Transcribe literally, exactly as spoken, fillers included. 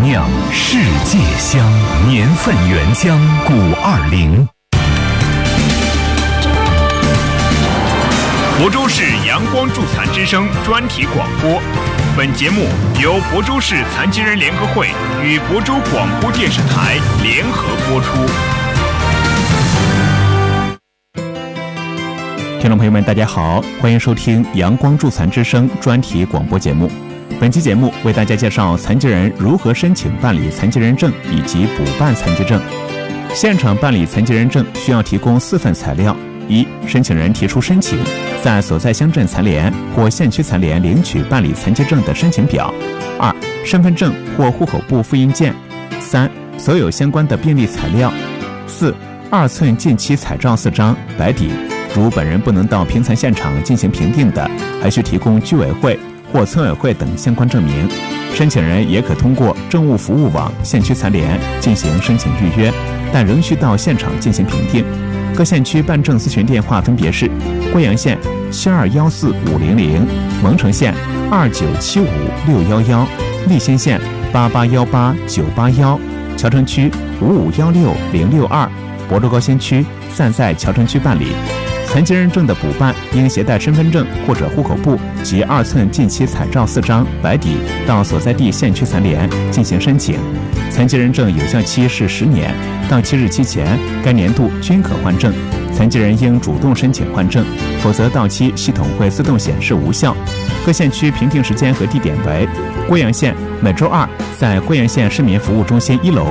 酿世界香，年份原浆古二零。亳州市阳光助残之声专题广播，本节目由亳州市残疾人联合会与亳州广播电视台联合播出。听众朋友们，大家好，欢迎收听阳光助残之声专题广播节目。本期节目为大家介绍残疾人如何申请办理残疾人证以及补办残疾证。现场办理残疾人证需要提供四份材料：一、申请人提出申请，在所在乡镇残联或县区残联领取办理残疾证的申请表；二、身份证或户口簿复印件；三、所有相关的病历材料；四、二寸近期彩照四张，白底。如本人不能到评残现场进行评定的，还需提供居委会或村委会等相关证明。申请人也可通过政务服务网县区残联进行申请预约，但仍需到现场进行评定。各县区办证咨询电话分别是：贵阳县七二幺四五零零，蒙城县二九七五六幺幺，利兴县八八幺八九八幺，谯城区五五幺六零六二，亳州高新区暂在谯城区办理。残疾人证的补办应携带身份证或者户口簿及二寸近期彩照四张，白底，到所在地县区残联进行申请。残疾人证有效期是十年，到期日期前该年度均可换证。残疾人应主动申请换证，否则到期系统会自动显示无效。各县区评定时间和地点为：贵阳县每周二在贵阳县市民服务中心一楼